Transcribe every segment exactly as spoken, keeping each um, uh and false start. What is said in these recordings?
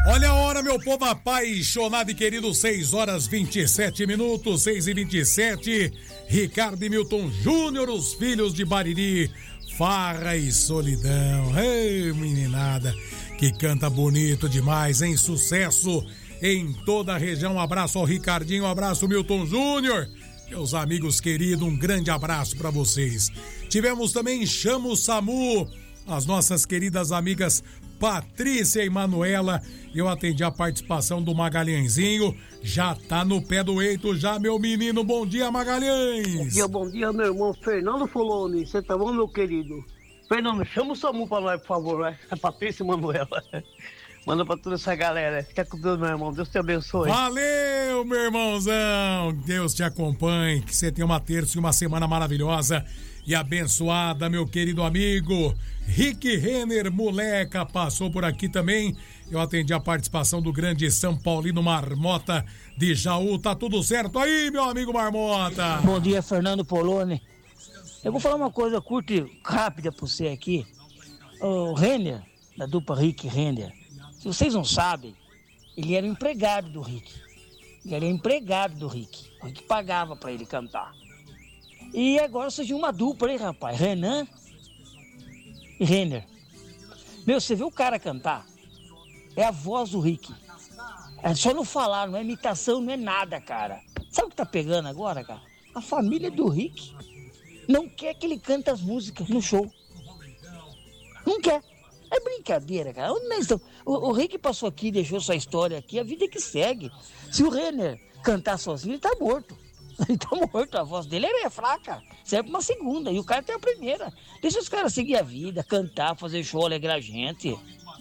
Olha a hora, meu povo apaixonado e querido, seis horas vinte e sete minutos, seis e vinte e sete. Ricardo e Milton Júnior, os filhos de Bariri, farra e solidão. Ei, meninada, que canta bonito demais, hein? Sucesso em toda a região. Um abraço ao Ricardinho, um abraço Milton Júnior. Meus amigos queridos, um grande abraço para vocês. Tivemos também Chama o Samu, as nossas queridas amigas Patrícia e Manuela. Eu atendi a participação do Magalhãezinho. Já tá no pé do eito já, meu menino. Bom dia, Magalhães. Bom dia, bom dia, meu irmão Fernando Foloni. Você tá bom, meu querido? Fernando, chama o Samu pra nós, por favor, né? A Patrícia e Manuela. Manda pra toda essa galera. Fica com Deus, meu irmão. Deus te abençoe. Valeu, meu irmãozão. Deus te acompanhe. Que você tenha uma terça e uma semana maravilhosa e abençoada, meu querido amigo. Rick Renner, moleca, passou por aqui também. Eu atendi a participação do grande São Paulino Marmota de Jaú. Tá tudo certo aí, meu amigo Marmota? Bom dia, Fernando Poloni. Eu vou falar uma coisa curta e rápida pra você aqui. O Renner, da dupla Rick Renner, se vocês não sabem, ele era empregado do Rick. Ele era empregado do Rick. O Rick pagava pra ele cantar. E agora surgiu uma dupla aí, rapaz. Renan e Renner. Meu, você viu o cara cantar? É a voz do Rick. É só não falar, não é imitação, não é nada, cara. Sabe o que tá pegando agora, cara? A família do Rick não quer que ele cante as músicas no show. Não quer. É brincadeira, cara. Onde nós estamos? O, o Rick passou aqui, deixou sua história aqui, a vida é que segue. Se o Renner cantar sozinho, ele tá morto. Ele tá morto, a voz dele é fraca. Serve pra uma segunda, e o cara tem a primeira. Deixa os caras seguir a vida, cantar, fazer show, alegrar a gente.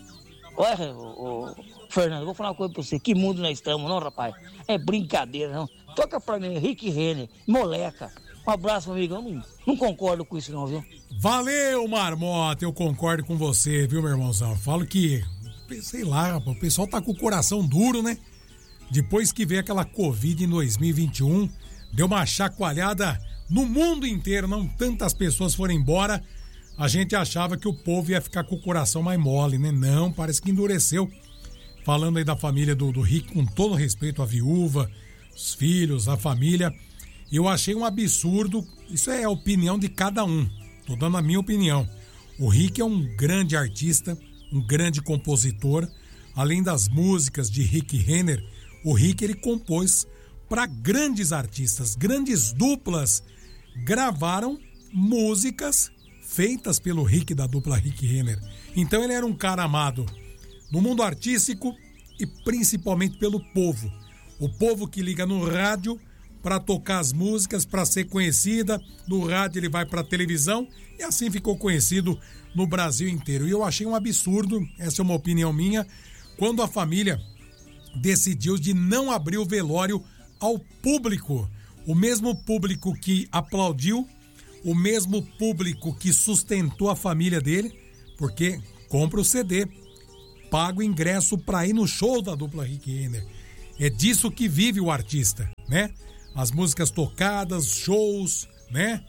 Olha, ô, ô, Fernando, vou falar uma coisa pra você. Que mundo nós estamos, não, rapaz? É brincadeira, não. Toca pra mim, Rick Renner, moleca. Um abraço, meu amigo. Eu não, não concordo com isso, não, viu? Valeu, Marmota. Eu concordo com você, viu, meu irmãozão? Falo que, sei lá, rapaz, o pessoal tá com o coração duro, né? Depois que veio aquela Covid em dois mil e vinte e um, deu uma chacoalhada no mundo inteiro, não tantas pessoas foram embora. A gente achava que o povo ia ficar com o coração mais mole, né? Não, parece que endureceu. Falando aí da família do, do Rick, com todo respeito à viúva, os filhos, a família, eu achei um absurdo. Isso é a opinião de cada um. Tô dando a minha opinião. O Rick é um grande artista, um grande compositor. Além das músicas de Rick Renner, o Rick ele compôs para grandes artistas, grandes duplas gravaram músicas feitas pelo Rick, da dupla Rick Renner. Então ele era um cara amado no mundo artístico e principalmente pelo povo. O povo que liga no rádio para tocar as músicas, para ser conhecida. No rádio ele vai para a televisão e assim ficou conhecido no Brasil inteiro. E eu achei um absurdo, essa é uma opinião minha, quando a família decidiu de não abrir o velório ao público. O mesmo público que aplaudiu, o mesmo público que sustentou a família dele, porque compra o C D, paga o ingresso para ir no show da dupla Rick Renner. É disso que vive o artista, né? As músicas tocadas, shows, né?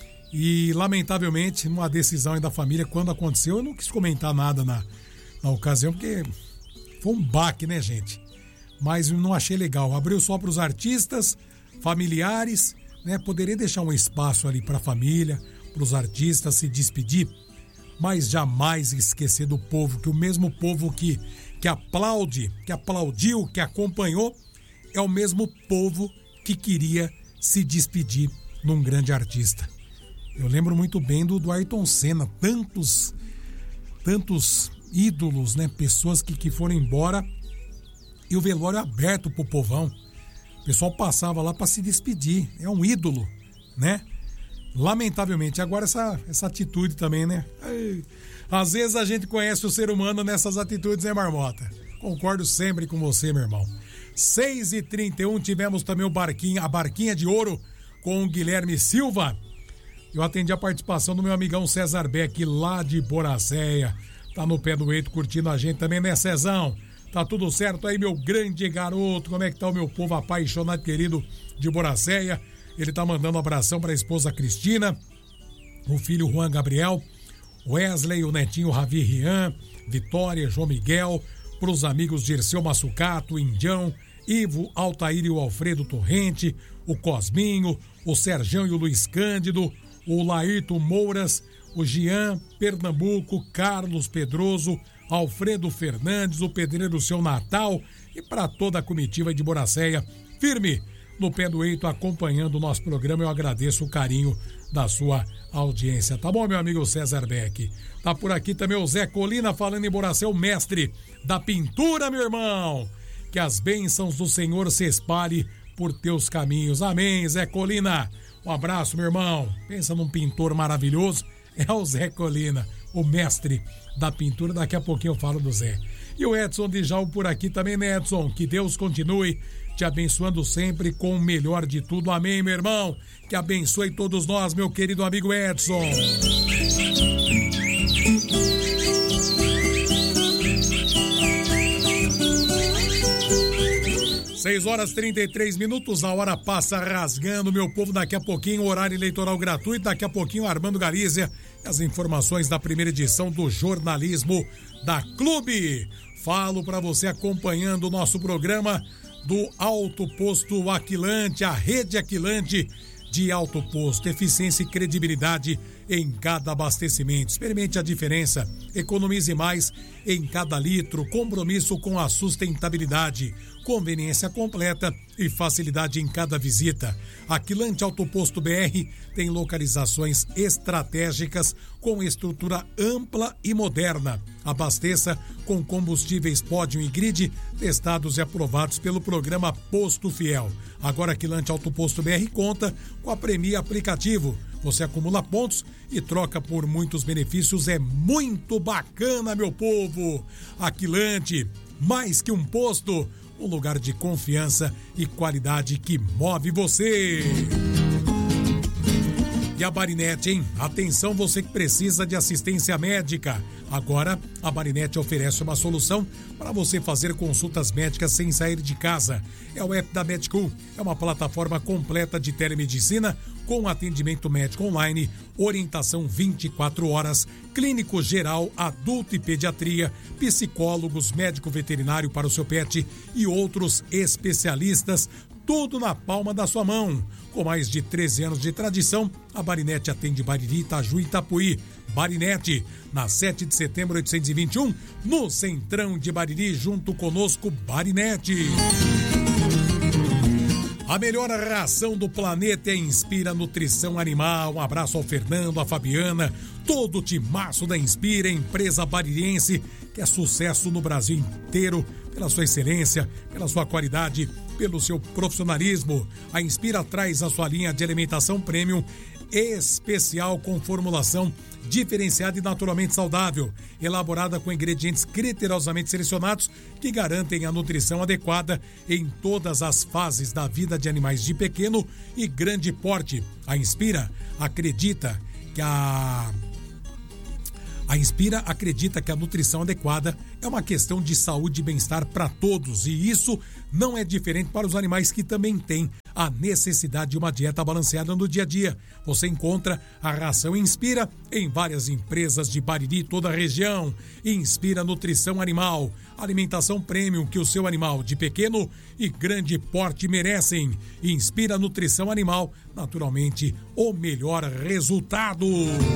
E, lamentavelmente, uma decisão aí da família, quando aconteceu, eu não quis comentar nada na, na ocasião, porque foi um baque, né, gente? Mas não achei legal. Abriu só para os artistas, familiares, né? Poderia deixar um espaço ali para a família, para os artistas se despedir, mas jamais esquecer do povo, que o mesmo povo que, que aplaude, que aplaudiu, que acompanhou, é o mesmo povo que queria se despedir num grande artista. Eu lembro muito bem do, do Ayrton Senna, tantos, tantos ídolos, né? Pessoas que, que foram embora e o velório aberto pro povão. O pessoal passava lá para se despedir. É um ídolo, né? Lamentavelmente. Agora essa, essa atitude também, né? Ai, às vezes a gente conhece o ser humano nessas atitudes, né, Marmota? Concordo sempre com você, meu irmão. seis e trinta e um, tivemos também o barquinho, a Barquinha de Ouro com o Guilherme Silva. Eu atendi a participação do meu amigão César Beck, lá de Boracéia. Tá no pé do eito curtindo a gente também, né, Cezão? Tá tudo certo aí, meu grande garoto? Como é que tá o meu povo apaixonado, querido de Boracéia? Ele tá mandando um abração pra esposa Cristina, o filho Juan Gabriel, Wesley, o netinho Ravi Rian, Vitória, João Miguel, pros amigos Dirceu Massucato, o Indião, Ivo, Altair e o Alfredo Torrente, o Cosminho, o Serjão e o Luiz Cândido, o Laírton Mouras, o Jean Pernambuco, Carlos Pedroso, Alfredo Fernandes, o Pedreiro Seu Natal e para toda a comitiva de Boracéia, firme no pé do eito, acompanhando o nosso programa. Eu agradeço o carinho da sua audiência, tá bom, meu amigo César Beck? Tá por aqui também o Zé Colina, falando em Boracéia, o mestre da pintura, meu irmão. Que as bênçãos do Senhor se espalhem por teus caminhos. Amém, Zé Colina. Um abraço, meu irmão. Pensa num pintor maravilhoso. É o Zé Colina, o mestre da pintura. Daqui a pouquinho eu falo do Zé. E o Edson de Jal por aqui também, né, Edson? Que Deus continue te abençoando sempre com o melhor de tudo. Amém, meu irmão. Que abençoe todos nós, meu querido amigo Edson. seis horas e trinta e três minutos, a hora passa rasgando, meu povo. Daqui a pouquinho, horário eleitoral gratuito. Daqui a pouquinho, Armando Galizia, as informações da primeira edição do Jornalismo da Clube. Falo para você acompanhando o nosso programa do Alto Posto Aquilante, a rede Aquilante de Alto Posto. Eficiência e credibilidade em cada abastecimento. Experimente a diferença. Economize mais em cada litro. Compromisso com a sustentabilidade. Conveniência completa e facilidade em cada visita. Aquilante Alto Posto B R tem localizações estratégicas com estrutura ampla e moderna. Abasteça com combustíveis Podium e Grid, testados e aprovados pelo programa Posto Fiel. Agora Aquilante Alto Posto B R conta com a Premi Aplicativo. Você acumula pontos e troca por muitos benefícios. É muito bacana, meu povo. Aquilante, mais que um posto, um lugar de confiança e qualidade que move você. E a Barinete, hein? Atenção, você que precisa de assistência médica. Agora, a Barinete oferece uma solução para você fazer consultas médicas sem sair de casa. É o app da Médico, é uma plataforma completa de telemedicina com atendimento médico online, orientação vinte e quatro horas, clínico geral, adulto e pediatria, psicólogos, médico veterinário para o seu pet e outros especialistas, tudo na palma da sua mão. Com mais de treze anos de tradição, a Barinete atende Bariri, Itaju e Itapuí. Barinete, na sete de setembro oitocentos e vinte e um, no Centrão de Bariri, junto conosco, Barinete. A melhor ração do planeta é Inspira Nutrição Animal. Um abraço ao Fernando, a Fabiana, todo o timaço da Inspira, empresa baririense que é sucesso no Brasil inteiro pela sua excelência, pela sua qualidade, pelo seu profissionalismo. A Inspira traz a sua linha de alimentação premium especial com formulação diferenciada e naturalmente saudável, elaborada com ingredientes criteriosamente selecionados que garantem a nutrição adequada em todas as fases da vida de animais de pequeno e grande porte. A Inspira acredita que a A Inspira acredita que a nutrição adequada é uma questão de saúde e bem-estar para todos, e isso não é diferente para os animais que também têm a necessidade de uma dieta balanceada no dia a dia. Você encontra a ração Inspira em várias empresas de Bariri e toda a região. Inspira Nutrição Animal, alimentação premium que o seu animal de pequeno e grande porte merecem. Inspira Nutrição Animal, naturalmente o melhor resultado.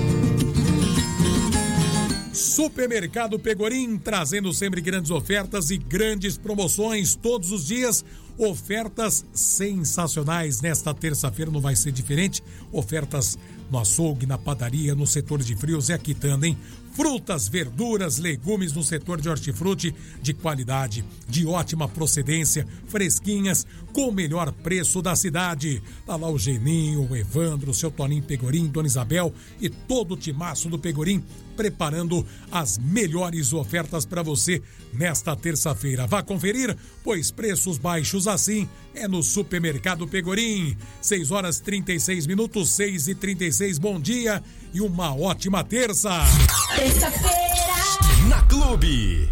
Supermercado Pegorim, trazendo sempre grandes ofertas e grandes promoções todos os dias. Ofertas sensacionais. Nesta terça-feira não vai ser diferente. Ofertas no açougue, na padaria, no setor de frios é aqui também. Frutas, verduras, legumes no setor de hortifruti de qualidade, de ótima procedência, fresquinhas, com o melhor preço da cidade. Tá lá o Geninho, o Evandro, o seu Toninho Pegorim, Dona Isabel e todo o timaço do Pegorim preparando as melhores ofertas para você nesta terça-feira. Vá conferir, pois preços baixos assim é no Supermercado Pegorim. seis horas e trinta e seis minutos, seis e trinta e seis, bom dia e uma ótima terça. Terça-feira na Clube.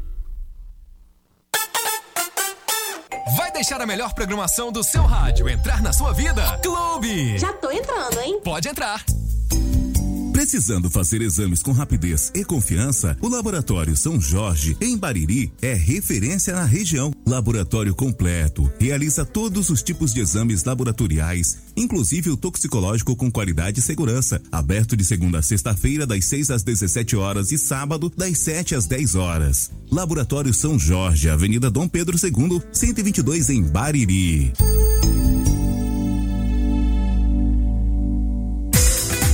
Vai deixar a melhor programação do seu rádio entrar na sua vida? Clube. Já tô entrando, hein? Pode entrar. Precisando fazer exames com rapidez e confiança, o Laboratório São Jorge, em Bariri, é referência na região. Laboratório completo, realiza todos os tipos de exames laboratoriais, inclusive o toxicológico com qualidade e segurança. Aberto de segunda a sexta-feira, das seis às dezessete horas e sábado, das sete às dez horas. Laboratório São Jorge, Avenida Dom Pedro segundo, cento e vinte e dois, em Bariri.